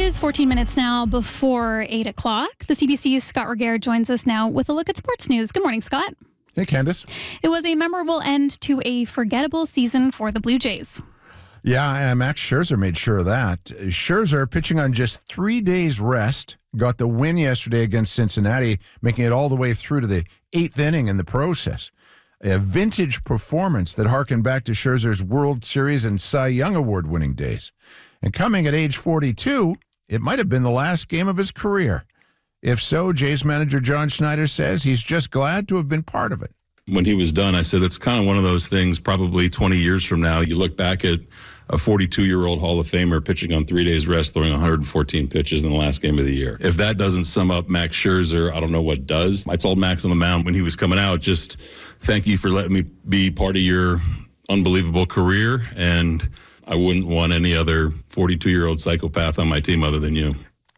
is 14 minutes now before 8 o'clock. The CBC's Scott Regehr joins us now with a look at sports news. Good morning, Scott. Hey, Candace. It was a memorable end to a forgettable season for the Blue Jays. Yeah, Max Scherzer made sure of that. Scherzer, pitching on just 3 days rest, got the win yesterday against Cincinnati, making it all the way through to the 8th inning in the process. A vintage performance that harkened back to Scherzer's World Series and Cy Young Award-winning days. And coming at age 42, it might have been the last game of his career. If so, Jays manager John Schneider says he's just glad to have been part of it. When he was done, I said, it's kind of one of those things, probably 20 years from now, you look back at a 42-year-old Hall of Famer pitching on 3 days rest, throwing 114 pitches in the last game of the year. If that doesn't sum up Max Scherzer, I don't know what does. I told Max on the mound when he was coming out, just thank you for letting me be part of your unbelievable career, and I wouldn't want any other 42-year-old psychopath on my team other than you.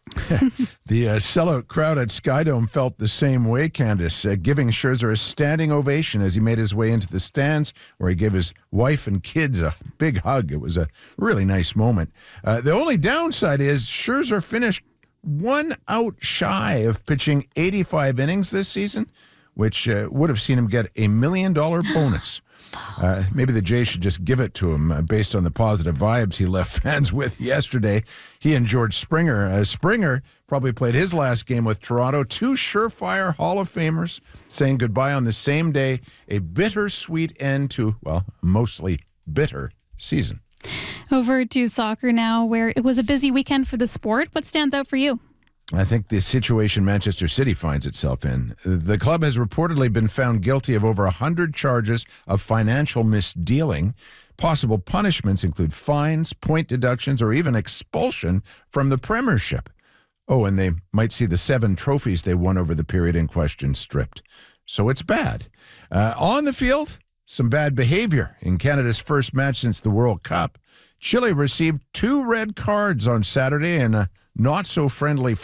The sellout crowd at Skydome felt the same way, Candace, giving Scherzer a standing ovation as he made his way into the stands, where he gave his wife and kids a big hug. It was a really nice moment. The only downside is Scherzer finished 1 out shy of pitching 85 innings this season, which would have seen him get $1 million bonus. Maybe the Jays should just give it to him based on the positive vibes he left fans with yesterday. He and George Springer. Springer probably played his last game with Toronto. 2 surefire Hall of Famers saying goodbye on the same day. A bittersweet end to, well, mostly bitter season. Over to soccer now, where it was a busy weekend for the sport. What stands out for you? I think the situation Manchester City finds itself in. The club has reportedly been found guilty of over 100 charges of financial misdealing. Possible punishments include fines, point deductions, or even expulsion from the Premiership. Oh, and they might see the 7 trophies they won over the period in question stripped. So it's bad. On the field, some bad behavior. In Canada's first match since the World Cup, Chile received 2 red cards on Saturday in a not-so-friendly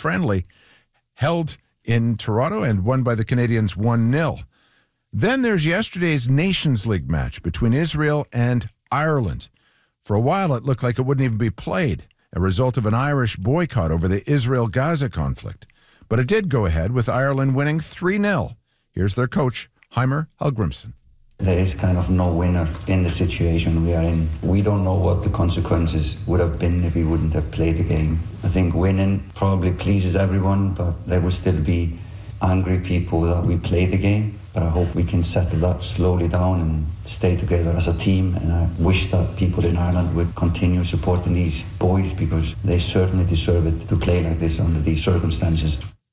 held in Toronto and won by the Canadians 1-0. Then there's yesterday's Nations League match between Israel and Ireland. For a while, it looked like it wouldn't even be played, a result of an Irish boycott over the Israel-Gaza conflict. But it did go ahead, with Ireland winning 3-0. Here's their coach, Heimer Hallgrimsson. There is kind of no winner in the situation we are in. We don't know what the consequences would have been if we wouldn't have played the game. I think winning probably pleases everyone, but there will still be angry people that we played the game. But I hope we can settle that slowly down and stay together as a team. And I wish that people in Ireland would continue supporting these boys, because they certainly deserve it to play like this under these circumstances.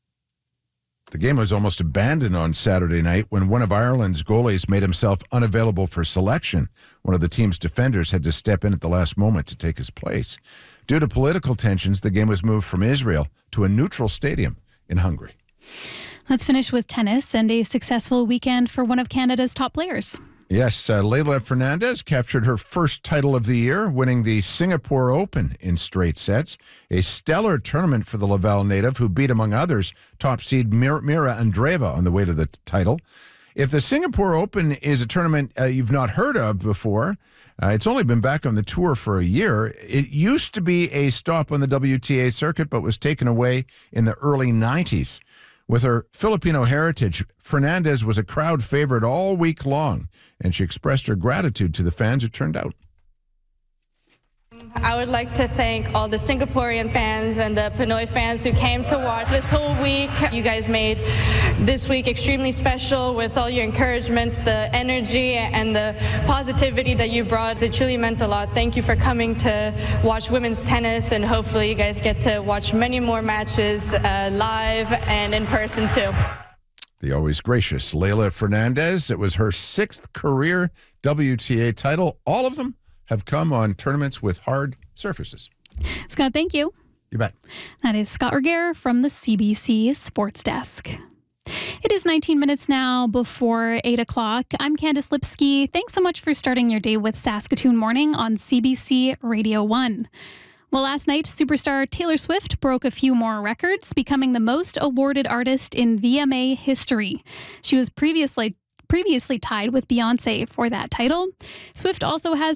The game was almost abandoned on Saturday night when one of Ireland's goalies made himself unavailable for selection. One of the team's defenders had to step in at the last moment to take his place. Due to political tensions, the game was moved from Israel to a neutral stadium in Hungary. Let's finish with tennis and a successful weekend for one of Canada's top players. Yes, Leylah Fernandez captured her first title of the year, winning the Singapore Open in straight sets. A stellar tournament for the Laval native, who beat, among others, top seed Mira Andreeva on the way to the title. If the Singapore Open is a tournament you've not heard of before, it's only been back on the tour for a year. It used to be a stop on the WTA circuit, but was taken away in the early 90s. With her Filipino heritage, Fernandez was a crowd favorite all week long, and she expressed her gratitude to the fans who turned out. I would like to thank all the Singaporean fans and the Pinoy fans who came to watch this whole week. You guys made this week extremely special with all your encouragements, the energy and the positivity that you brought. It truly meant a lot. Thank you for coming to watch women's tennis, and hopefully you guys get to watch many more matches live and in person too. The always gracious Leylah Fernandez. It was her 6th career WTA title. All of them have come on tournaments with hard surfaces. Scott, thank you. You bet. That is Scott Regehr from the CBC Sports Desk. It is 19 minutes now before 8 o'clock. I'm Candace Lipsky. Thanks so much for starting your day with Saskatoon Morning on CBC Radio 1. Well, last night, superstar Taylor Swift broke a few more records, becoming the most awarded artist in VMA history. She was previously tied with Beyoncé for that title. Swift also has